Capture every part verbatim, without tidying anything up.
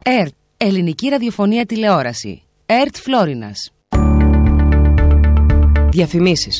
ΕΡΤ, Ελληνική Ραδιοφωνία Τηλεόραση. ΕΡΤ Φλόρινας. Διαφημίσεις.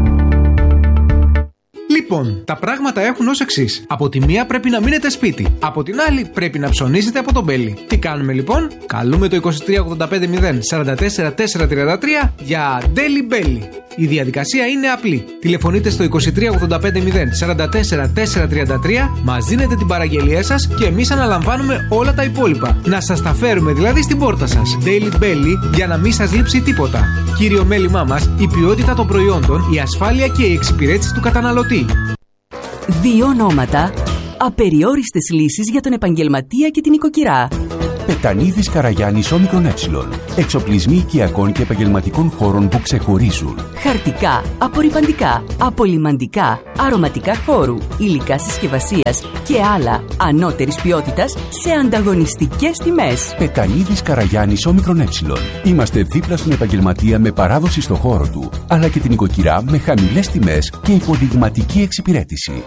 Λοιπόν, τα πράγματα έχουν ως εξής. Από τη μία πρέπει να μείνετε σπίτι. Από την άλλη πρέπει να ψωνίσετε από τον Μπέλι. Τι κάνουμε λοιπόν? Καλούμε το είκοσι τρία ογδόντα πέντε μηδέν σαράντα τέσσερα τετρακόσια τριάντα τρία για Daily Belly. Η διαδικασία είναι απλή. Τηλεφωνείτε στο είκοσι τρία ογδόντα πέντε μηδέν σαράντα τέσσερα τετρακόσια τριάντα τρία, μας δίνετε την παραγγελία σας και εμείς αναλαμβάνουμε όλα τα υπόλοιπα. Να σας τα φέρουμε δηλαδή στην πόρτα σας. Daily Belly για να μην σας λείψει τίποτα. Κύριο μέλημά μας, η ποιότητα των προϊόντων, η ασφάλεια και η εξυπηρέτηση του καταναλωτή. Δύο ονόματα, απεριόριστες λύσεις για τον επαγγελματία και την οικοκυρά. Πετανίδης Καραγιάννης Όμικρον Ε. Εξοπλισμοί οικιακών και επαγγελματικών χώρων που ξεχωρίζουν. Χαρτικά, απορρυπαντικά, απολυμαντικά, αρωματικά χώρου, υλικά συσκευασίας και άλλα ανώτερης ποιότητας σε ανταγωνιστικές τιμές. Πετανίδης Καραγιάννης Όμικρον Ε. Είμαστε δίπλα στον επαγγελματία με παράδοση στο χώρο του, αλλά και την οικοκυρά με χαμηλές τιμές και υποδειγματική εξυπηρέτηση.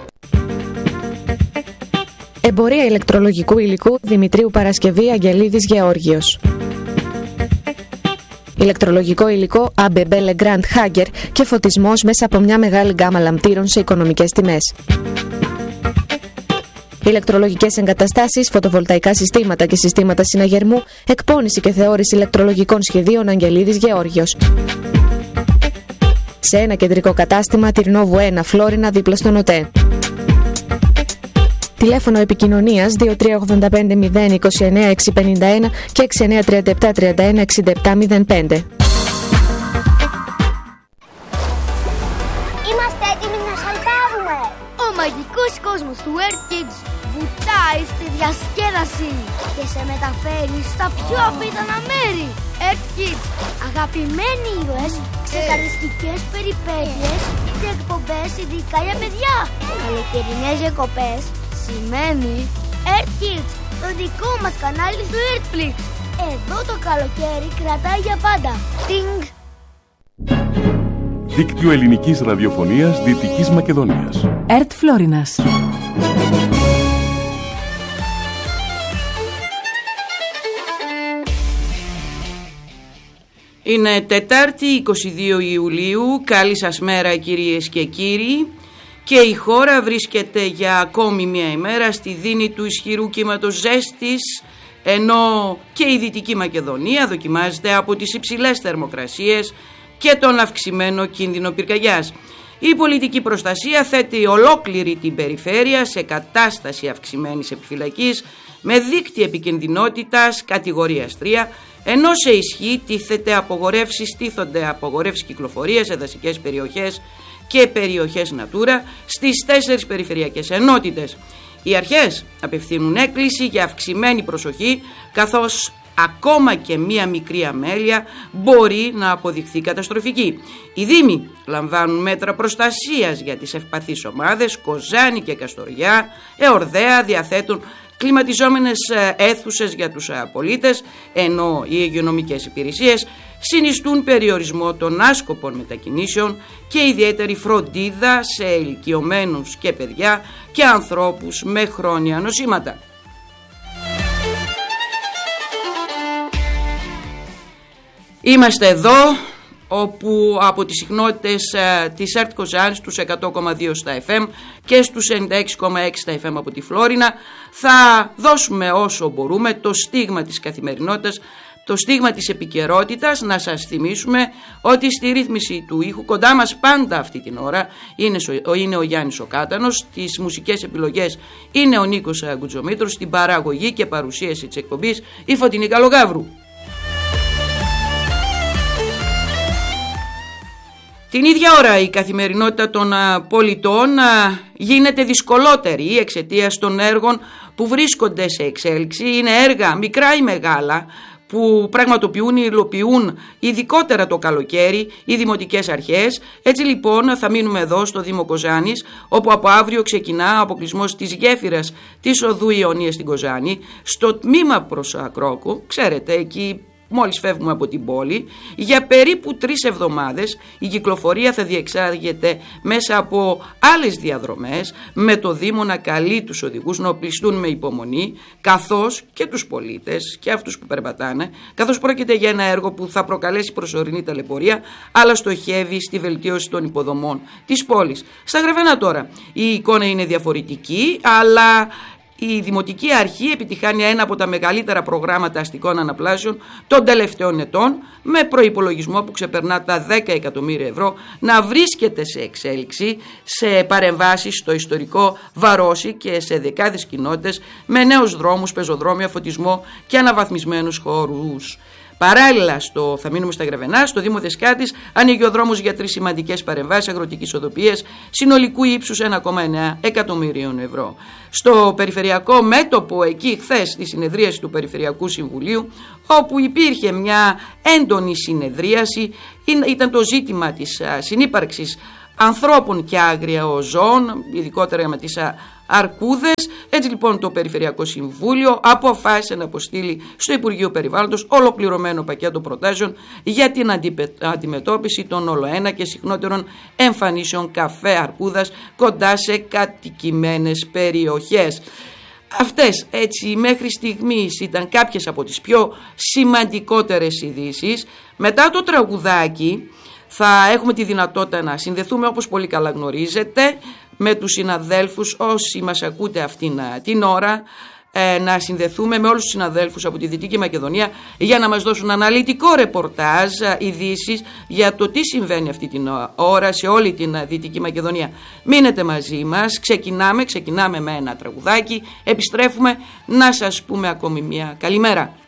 Εμπορία ηλεκτρολογικού υλικού Δημητρίου Παρασκευή Αγγελίδης Γεώργιος. Ηλεκτρολογικό υλικό έι μπι μπι Legrand Hager και φωτισμός μέσα από μια μεγάλη γκάμα λαμπτήρων σε οικονομικές τιμές. Ηλεκτρολογικές εγκαταστάσεις, φωτοβολταϊκά συστήματα και συστήματα συναγερμού, εκπώνηση και θεώρηση ηλεκτρολογικών σχεδίων Αγγελίδης Γεώργιος. Σε ένα κεντρικό κατάστημα Τυρνόβου ένα Φλόρινα δίπλα στον ΟΤΕ. Τηλέφωνο επικοινωνίας δύο τρία ογδόντα πέντε μηδέν είκοσι εννέα εξακόσια πενήντα ένα και έξι εννέα τριάντα επτά τριάντα ένα εξήντα επτά μηδέν πέντε. Είμαστε έτοιμοι να σαλπάρουμε! Ο μαγικός κόσμος του EarthKids βουτάει στη διασκέδαση και σε μεταφέρει στα πιο απίθανα μέρη. EarthKids, αγαπημένοι ήρωες, ξεκαρδιστικές περιπέτειες και εκπομπές ειδικά για παιδιά. Καλοκαιρινές διακοπές σημαίνει EarthKids, το δικό μας κανάλι στο Earthflix. Εδώ το καλοκαίρι κρατάει για πάντα. Τινγκ! Δίκτυο Ελληνικής Ραδιοφωνίας Δυτικής Μακεδονίας. ΕΡΤ Φλόρινας. Είναι Τετάρτη είκοσι δύο Ιουλίου. Καλή σας μέρα κυρίες και κύριοι. Και η χώρα βρίσκεται για ακόμη μια ημέρα στη δίνη του ισχυρού κύματος ζέστης, ενώ και η Δυτική Μακεδονία δοκιμάζεται από τις υψηλές θερμοκρασίες και τον αυξημένο κίνδυνο πυρκαγιάς. Η πολιτική προστασία θέτει ολόκληρη την περιφέρεια σε κατάσταση αυξημένης επιφυλακής με δείκτη επικινδυνότητας κατηγορίας τρία, ενώ σε ισχύ τίθεται απογορεύσεις, τίθονται απογορεύσεις κυκλοφορίας σε δασικές περιοχές και περιοχές Natura στις τέσσερις περιφερειακές ενότητες. Οι αρχές απευθύνουν έκκληση για αυξημένη προσοχή, καθώς ακόμα και μία μικρή αμέλεια μπορεί να αποδειχθεί καταστροφική. Οι Δήμοι λαμβάνουν μέτρα προστασίας για τις ευπαθείς ομάδες. Κοζάνη και Καστοριά, Εορδαία διαθέτουν κλιματιζόμενες αίθουσες για τους πολίτες, ενώ οι υγειονομικές υπηρεσίες συνιστούν περιορισμό των άσκοπων μετακινήσεων και ιδιαίτερη φροντίδα σε ηλικιωμένους και παιδιά και ανθρώπους με χρόνια νοσήματα. Είμαστε εδώ, όπου από τις συχνότητες ε, της ΕΡΤ Κοζάνης στους εκατό κόμμα δύο στα εφ εμ και στους ενενήντα έξι κόμμα έξι στα εφ εμ από τη Φλόρινα θα δώσουμε όσο μπορούμε το στίγμα της καθημερινότητας, το στίγμα της επικαιρότητας. Να σας θυμίσουμε ότι στη ρύθμιση του ήχου κοντά μας πάντα αυτή την ώρα είναι, είναι ο Γιάννης ο Κάτανος, στις μουσικές επιλογές είναι ο Νίκος Γκουτζομήτρος, στην παραγωγή και παρουσίαση της εκπομπής η Φωτεινή Καλογάβρου. Την ίδια ώρα η καθημερινότητα των πολιτών γίνεται δυσκολότερη εξαιτίας των έργων που βρίσκονται σε εξέλιξη. Είναι έργα μικρά ή μεγάλα που πραγματοποιούν ή υλοποιούν ειδικότερα το καλοκαίρι οι δημοτικές αρχές. Έτσι λοιπόν θα μείνουμε εδώ στο Δήμο Κοζάνης, όπου από αύριο ξεκινά ο αποκλεισμός της γέφυρας της οδού Ιωνίας στην Κοζάνη, στο τμήμα προς Ακρόκου. Ξέρετε, εκεί μόλις φεύγουμε από την πόλη. Για περίπου τρεις εβδομάδες η κυκλοφορία θα διεξάγεται μέσα από άλλες διαδρομές, με το Δήμο να καλεί τους οδηγούς να οπλιστούν με υπομονή, καθώς και τους πολίτες και αυτούς που περπατάνε, καθώς πρόκειται για ένα έργο που θα προκαλέσει προσωρινή ταλαιπωρία, αλλά στοχεύει στη βελτίωση των υποδομών της πόλης. Στα Γρεβενά τώρα η εικόνα είναι διαφορετική, αλλά η Δημοτική Αρχή επιτυχάνει ένα από τα μεγαλύτερα προγράμματα αστικών αναπλάσεων των τελευταίων ετών, με προϋπολογισμό που ξεπερνά τα δέκα εκατομμύρια ευρώ, να βρίσκεται σε εξέλιξη σε παρεμβάσεις στο ιστορικό Βαρόσι και σε δεκάδες κοινότητες, με νέους δρόμους, πεζοδρόμια, φωτισμό και αναβαθμισμένους χώρους. Παράλληλα, στο, θα μείνουμε στα Γρεβενά, στο Δήμο Δεσκάτης ανοίγει ο δρόμος για τρεις σημαντικές παρεμβάσεις αγροτικής οδοποιίας συνολικού ύψους ένα κόμμα εννέα εκατομμυρίων ευρώ. Στο περιφερειακό μέτωπο, εκεί χθες στη συνεδρίαση του Περιφερειακού Συμβουλίου, όπου υπήρχε μια έντονη συνεδρίαση, ήταν το ζήτημα της συνύπαρξης ανθρώπων και άγριων ζώων, ειδικότερα με τις αρκούδες. Έτσι λοιπόν το Περιφερειακό Συμβούλιο αποφάσισε να αποστείλει στο Υπουργείο Περιβάλλοντος ολοκληρωμένο πακέτο προτάσεων για την αντιμετώπιση των ολοένα και συχνότερων εμφανίσεων καφέ αρκούδας κοντά σε κατοικημένες περιοχές. Αυτές έτσι μέχρι στιγμής ήταν κάποιες από τις πιο σημαντικότερες ειδήσεις. Μετά το τραγουδάκι θα έχουμε τη δυνατότητα να συνδεθούμε, όπως πολύ καλά γνωρίζετε, με τους συναδέλφους όσοι μας ακούτε αυτήν την ώρα, ε, να συνδεθούμε με όλους τους συναδέλφους από τη Δυτική Μακεδονία για να μας δώσουν αναλυτικό ρεπορτάζ, ειδήσεις για το τι συμβαίνει αυτή την ώρα σε όλη την Δυτική Μακεδονία. Μείνετε μαζί μας, ξεκινάμε, ξεκινάμε με ένα τραγουδάκι, επιστρέφουμε να σας πούμε ακόμη μια καλημέρα.